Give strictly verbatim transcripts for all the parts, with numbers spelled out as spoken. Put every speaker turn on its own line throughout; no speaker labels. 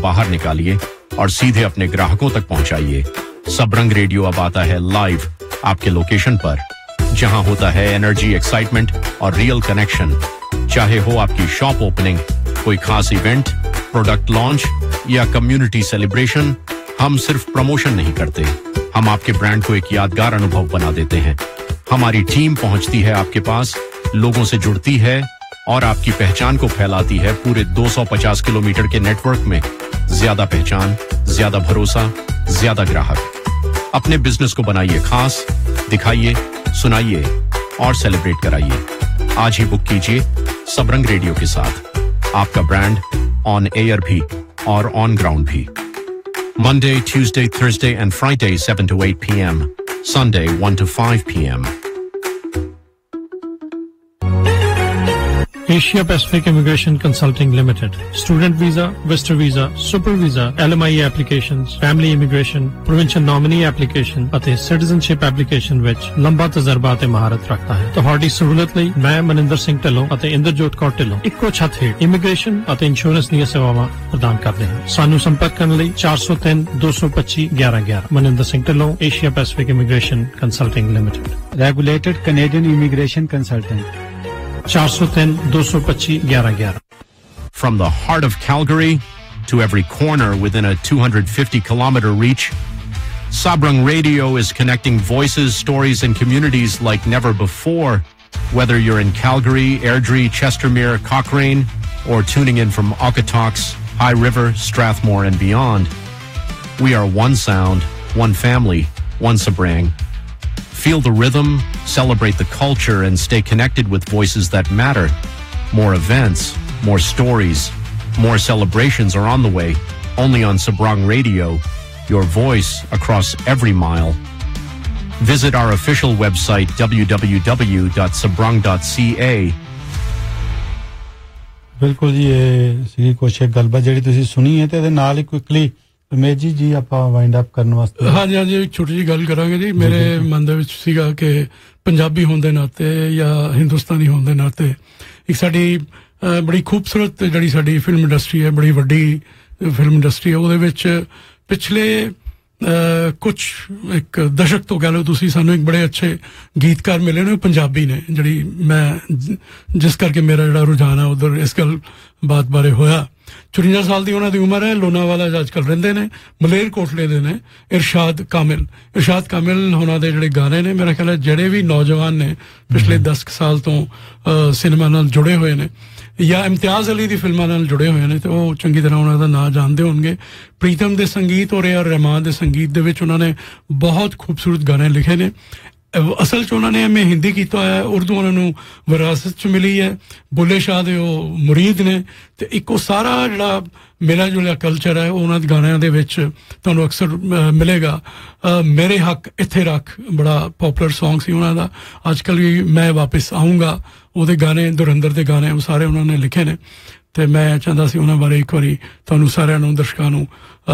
बाहर निकालिए और सीधे अपने ग्राहकों तक पहुंचाइए। सबरंग रेडियो अब आता है लाइव आपके लोकेशन पर, जहां होता है एनर्जी, एक्साइटमेंट और रियल कनेक्शन। चाहे हो आपकी शॉप ओपनिंग, कोई खास इवेंट, प्रोडक्ट लॉन्च या कम्युनिटी सेलिब्रेशन, हम सिर्फ प्रमोशन नहीं करते, हम आपके ब्रांड को एक यादगार अनुभव बना देते हैं। हमारी टीम पहुंचती है आपके पास, लोगों से जुड़ती है और आपकी पहचान को फैलाती है पूरे दो सौ पचास किलोमीटर के नेटवर्क में। ज्यादा पहचान, ज्यादा भरोसा, ज्यादा ग्राहक। अपने बिजनेस को बनाइए खास, दिखाइए, सुनाइए और सेलिब्रेट कराइए। आज ही बुक कीजिए सबरंग रेडियो के साथ, आपका ब्रांड ऑन एयर भी और ऑन ग्राउंड भी। Monday, Tuesday, Thursday and Friday seven to eight p m Sunday one to five p m
Asia Pacific Immigration Consulting Limited, Student Visa, Visitor Visa, Super Visa, L M I E applications, Family Immigration, Provincial Nominee Application ਅਤੇ Citizenship Application ਵਿੱਚ ਲੰਬਾ ਤਜਰਬਾ ਅਤੇ ਮਹਾਰਤ ਰੱਖਦਾ ਹੈ। ਤੁਹਾਡੀ ਸਹੂਲਤ ਲਈ ਮੈਂ ਮਨਿੰਦਰ ਸਿੰਘ ਢਿੱਲੋਂ ਅਤੇ ਇੰਦਰਜੋਤ ਕੌਰ ਢਿੱਲੋਂ ਇੱਕੋ ਛੱਤ ਹੇਠ ਇਮੀਗ੍ਰੇਸ਼ਨ ਅਤੇ ਇੰਸ਼ੋਰੈਂਸ ਦੀਆਂ ਸੇਵਾਵਾਂ ਪ੍ਰਦਾਨ ਕਰਦੇ ਹਾਂ। ਸਾਨੂੰ ਸੰਪਰਕ ਕਰਨ ਲਈ ਚਾਰ ਸੌ ਤਿੰਨ ਦੋ ਸੌ ਪੱਚੀ ਗਿਆਰਾਂ ਗਿਆਰਾਂ। Maninder Singh Dhillon, Asia Pacific Immigration Consulting Limited, Regulated Canadian Immigration Consultant, four oh three, two twenty-five, eleven eleven.
From the heart of Calgary to every corner within a two hundred fifty kilometer reach, Sabrang Radio is connecting voices, stories, and communities like never before. Whether you're in Calgary, Airdrie, Chestermere, Cochrane, or tuning in from Okotoks, High River, Strathmore, and beyond, we are one sound, one family, one Sabrang. Feel the rhythm, celebrate the culture, and stay connected with voices that matter. More events, more stories, more celebrations are on the way, only on Sabrang Radio, your voice across every mile. Visit our official website w w w dot sabrang dot c a.
ਬਿਲਕੁਲ ਜੀ, ਇਹ ਸੀ ਕੁਛ ਗੱਲਬਾਤ ਜਿਹੜੀ ਤੁਸੀਂ ਸੁਣੀ ਹੈ ਤੇ ਇਹਦੇ ਨਾਲ ਹੀ ਕੁਇਕਲੀ ਰਮੇਸ਼ ਜੀ ਜੀ ਆਪਾਂ ਵਾਈਂਡ ਅਪ ਕਰਨ ਵਾਸਤੇ
ਹਾਂਜੀ ਹਾਂਜੀ ਇੱਕ ਛੋਟੀ ਜਿਹੀ ਗੱਲ ਕਰਾਂਗੇ ਜੀ। ਮੇਰੇ ਮਨ ਦੇ ਵਿੱਚ ਸੀਗਾ ਕਿ ਪੰਜਾਬੀ ਹੋਣ ਦੇ ਨਾਤੇ ਜਾਂ ਹਿੰਦੁਸਤਾਨੀ ਹੋਣ ਦੇ ਨਾਤੇ ਇੱਕ ਸਾਡੀ ਬੜੀ ਖੂਬਸੂਰਤ ਜਿਹੜੀ ਸਾਡੀ ਫਿਲਮ ਇੰਡਸਟਰੀ ਹੈ, ਬੜੀ ਵੱਡੀ ਫਿਲਮ ਇੰਡਸਟਰੀ ਹੈ, ਉਹਦੇ ਵਿੱਚ ਪਿਛਲੇ ਕੁਛ ਇੱਕ ਦਸ਼ਕ ਤੋਂ ਕਹਿ ਲਓ ਤੁਸੀਂ, ਸਾਨੂੰ ਇੱਕ ਬੜੇ ਅੱਛੇ ਗੀਤਕਾਰ ਮਿਲੇ ਨੇ, ਪੰਜਾਬੀ ਨੇ, ਜਿਹੜੀ ਮੈਂ ਜਿਸ ਕਰਕੇ ਮੇਰਾ ਜਿਹੜਾ ਰੁਝਾਨ ਹੈ ਉਧਰ ਇਸ ਗੱਲ ਬਾਤ ਬਾਰੇ ਹੋਇਆ। ਚੁਰੰਜਾ ਸਾਲ ਦੀ ਉਹਨਾਂ ਦੀ ਉਮਰ ਹੈ, ਲੋਨਾਵਾਲਾ ਅੱਜ ਕੱਲ੍ਹ ਰਹਿੰਦੇ ਨੇ, ਮਲੇਰਕੋਟਲੇ ਦੇ ਨੇ। ਇਰਸ਼ਾਦ ਕਾਮਿਲ ਇਰਸ਼ਾਦ ਕਾਮਿਲ ਉਹਨਾਂ ਦੇ ਜਿਹੜੇ ਗਾਣੇ ਨੇ, ਮੇਰਾ ਖਿਆਲ ਹੈ ਜਿਹੜੇ ਵੀ ਨੌਜਵਾਨ ਨੇ ਪਿਛਲੇ ਦਸ ਕੁ ਸਾਲ ਤੋਂ ਸਿਨੇਮਾ ਨਾਲ ਜੁੜੇ ਹੋਏ ਨੇ ਜਾਂ ਇਮਤਿਆਜ਼ ਅਲੀ ਦੀ ਫਿਲਮਾਂ ਨਾਲ ਜੁੜੇ ਹੋਏ ਨੇ ਤੇ ਉਹ ਚੰਗੀ ਤਰ੍ਹਾਂ ਉਹਨਾਂ ਦਾ ਨਾਂ ਜਾਣਦੇ ਹੋਣਗੇ। ਪ੍ਰੀਤਮ ਦੇ ਸੰਗੀਤ ਔਰ ਏ ਆਰ ਰਹਿਮਾਨ ਦੇ ਸੰਗੀਤ ਦੇ ਵਿੱਚ ਉਹਨਾਂ ਨੇ ਬਹੁਤ ਖੂਬਸੂਰਤ ਗਾਣੇ ਲਿਖੇ ਨੇ। ਅਸਲ 'ਚ ਉਹਨਾਂ ਨੇ ਐਮ ਏ ਹਿੰਦੀ ਕੀਤਾ ਹੋਇਆ, ਉਰਦੂ ਉਹਨਾਂ ਨੂੰ ਵਿਰਾਸਤ 'ਚ ਮਿਲੀ ਹੈ। ਬੁੱਲੇ ਸ਼ਾਹ ਦੇ ਉਹ ਮੁਰੀਦ ਨੇ ਤੇ ਇੱਕ ਉਹ ਸਾਰਾ ਜਿਹੜਾ ਮੇਰਾ ਜਿਹੜਾ ਕਲਚਰ ਹੈ ਉਹਨਾਂ ਦੇ ਗਾਣਿਆਂ ਦੇ ਵਿੱਚ ਤੁਹਾਨੂੰ ਅਕਸਰ ਮਿਲੇਗਾ। ਮੇਰੇ ਹੱਕ ਇੱਥੇ ਰੱਖ ਬੜਾ ਪੋਪੂਲਰ ਸੌਂਗ ਸੀ ਉਹਨਾਂ ਦਾ। ਅੱਜ ਕੱਲ੍ਹ ਵੀ ਮੈਂ ਵਾਪਿਸ ਆਊਂਗਾ, ਉਹਦੇ ਗਾਣੇ, ਧੁਰੰਦਰ ਦੇ ਗਾਣੇ ਉਹ ਸਾਰੇ ਉਹਨਾਂ ਨੇ ਲਿਖੇ ਨੇ ਤੇ ਮੈਂ ਚਾਹੁੰਦਾ ਸੀ ਉਹਨਾਂ ਬਾਰੇ ਇੱਕ ਵਾਰੀ ਤੁਹਾਨੂੰ ਸਾਰਿਆਂ ਨੂੰ, ਦਰਸ਼ਕਾਂ ਨੂੰ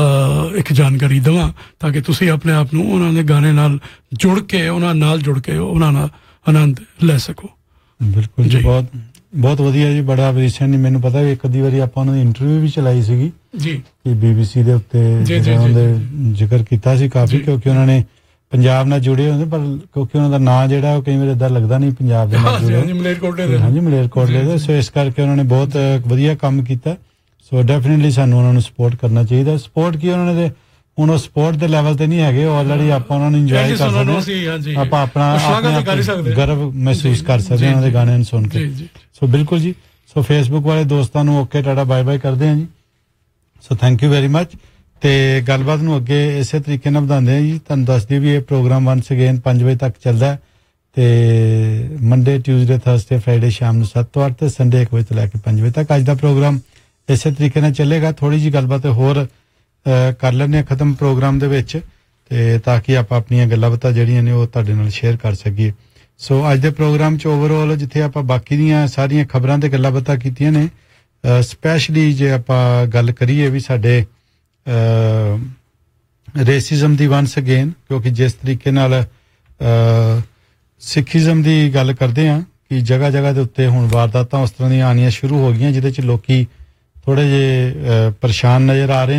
ਇੱਕ ਜਾਣਕਾਰੀ ਦੇਵਾਂ ਤਾਂ ਕਿ ਤੁਸੀਂ ਆਪਣੇ ਆਪ ਨੂੰ ਉਹਨਾਂ ਦੇ ਗਾਣੇ ਨਾਲ ਜੁੜ ਕੇ, ਉਹਨਾਂ ਨਾਲ ਜੁੜ ਕੇ ਉਹਨਾਂ ਨਾਲ ਆਨੰਦ ਲੈ ਸਕੋ।
ਬਿਲਕੁਲ ਜੀ, ਬਹੁਤ ਬਹੁਤ ਵਧੀਆ ਜੀ। ਬੜਾ ਰੀਸੈਂਟਲੀ ਮੈਨੂੰ ਪਤਾ ਵੀ ਇੱਕ ਅੱਧੀ ਵਾਰੀ ਆਪਾਂ ਉਹਨਾਂ ਦੀ ਇੰਟਰਵਿਊ ਵੀ ਚਲਾਈ ਸੀਗੀ
ਜੀ
ਕਿ ਬੀਬੀਸੀ ਦੇ ਉੱਤੇ ਉਹਦੇ ਜ਼ਿਕਰ ਕੀਤਾ ਸੀ ਕਾਫੀ, ਕਿਉਂਕਿ ਉਹਨਾਂ ਨੇ ਪੰਜਾਬ ਨਾਲ ਜੁੜੇ ਹੁੰਦੇ, ਪਰ ਕਿਉਂਕਿ ਉਹਨਾਂ ਦਾ ਨਾਂ ਜਿਹੜਾ ਉਹ ਕਈ ਵਾਰ ਏਦਾਂ ਲੱਗਦਾ ਨਹੀਂ ਪੰਜਾਬ ਦੇ ਨਾਲ ਜੁੜਿਆ। ਹਾਂਜੀ, ਮਲੇਰਕੋਟਲੇ ਦੇ। ਸੋ ਇਸ ਕਰਕੇ ਉਹਨਾਂ ਨੇ ਬਹੁਤ ਵਧੀਆ ਕੰਮ ਕੀਤਾ। ਸੋ ਡੈਫੀਨਿਟਲੀ ਸਾਨੂੰ ਉਹਨਾਂ ਨੂੰ ਸਪੋਰਟ ਕਰਨਾ ਚਾਹੀਦਾ। ਸਪੋਰਟ ਕੀ, ਉਹਨਾਂ ਨੇ ਹੁਣ ਉਹ ਸਪੋਰਟ ਦੇ ਲੈਵਲ ਤੇ ਨਹੀਂ ਹੈਗੇ, ਆਲਰੇਡੀ ਆਪਾਂ ਉਹਨਾਂ ਨੂੰ ਇੰਜੋਏ ਕਰ ਸਕਦੇ, ਆਪਾਂ ਆਪਣਾ ਗਰਵ ਮਹਿਸੂਸ ਕਰ ਸਕਦੇ ਉਹਨਾਂ ਦੇ ਗਾਣਿਆਂ ਨੂੰ ਸੁਣ ਕੇ। ਸੋ ਬਿਲਕੁਲ ਜੀ। ਸੋ ਫੇਸਬੁੱਕ ਵਾਲੇ ਦੋਸਤਾਂ ਨੂੰ ਓਕੇ ਟਾਟਾ ਬਾਏ ਬਾਏ ਕਰਦੇ ਹਾਂ ਜੀ। So thank you very much. ਤੇ ਗੱਲਬਾਤ ਨੂੰ ਅੱਗੇ ਇਸੇ ਤਰੀਕੇ ਨਾਲ ਵਧਾਉਂਦੇ ਹਾਂ ਜੀ। ਤੁਹਾਨੂੰ ਦੱਸ ਦਈਏ ਵੀ ਇਹ ਪ੍ਰੋਗਰਾਮ ਵਨਸ ਅਗੇਨ ਪੰਜ ਵਜੇ ਤੱਕ ਚੱਲਦਾ ਤੇ ਮੰਡੇ, ਟਿਊਜ਼ਡੇ, ਥਰਸਡੇ, ਫਰਾਈਡੇ ਸ਼ਾਮ ਨੂੰ ਸੱਤ ਤੋਂ ਅੱਠ ਤੇ ਸੰਡੇ ਇੱਕ ਵਜੇ ਤੋਂ ਲੈ ਕੇ ਪੰਜ ਵਜੇ ਤੱਕ ਅੱਜ ਦਾ ਪ੍ਰੋਗਰਾਮ ਇਸੇ ਤਰੀਕੇ ਨਾਲ ਚੱਲੇਗਾ। ਥੋੜੀ ਜਿਹੀ ਗੱਲਬਾਤ ਹੋਰ ਕਰ ਲੈਂਦੇ ਹਾਂ ਖਤਮ ਪ੍ਰੋਗਰਾਮ ਦੇ ਵਿੱਚ ਤੇ ਤਾਂ ਕਿ ਆਪਾਂ ਆਪਣੀਆਂ ਗੱਲਾਂ ਬਾਤਾਂ ਜਿਹੜੀਆਂ ਨੇ ਉਹ ਤੁਹਾਡੇ ਨਾਲ ਸ਼ੇਅਰ ਕਰ ਸਕੀਏ। ਸੋ ਅੱਜ ਦੇ ਪ੍ਰੋਗਰਾਮ 'ਚ ਓਵਰਆਲ ਜਿੱਥੇ ਆਪਾਂ ਬਾਕੀ ਦੀਆਂ ਸਾਰੀਆਂ ਖਬਰਾਂ ਤੇ ਗੱਲਾਂ ਬਾਤਾਂ ਕੀਤੀਆਂ ਨੇ, ਸਪੈਸ਼ਲੀ ਜੇ ਆਪਾਂ ਗੱਲ ਕਰੀਏ ਵੀ ਸਾਡੇ ਰੇਸਿਜ਼ਮ ਦੀ ਵਨਸ ਅਗੇਨ, ਕਿਉਂਕਿ ਜਿਸ ਤਰੀਕੇ ਨਾਲ ਸਿੱਖੀਜ਼ਮ ਦੀ ਗੱਲ ਕਰਦੇ ਹਾਂ ਕਿ ਜਗ੍ਹਾ ਜਗ੍ਹਾ ਦੇ ਉੱਤੇ ਹੁਣ ਵਾਰਦਾਤਾਂ ਉਸ ਤਰ੍ਹਾਂ ਦੀਆਂ ਆਉਣੀਆਂ ਸ਼ੁਰੂ ਹੋ ਗਈਆਂ ਜਿਹਦੇ 'ਚ ਲੋਕੀ ਥੋੜੇ ਜਿਹੇ ਪਰੇਸ਼ਾਨ ਨਜ਼ਰ ਆ ਰਹੇ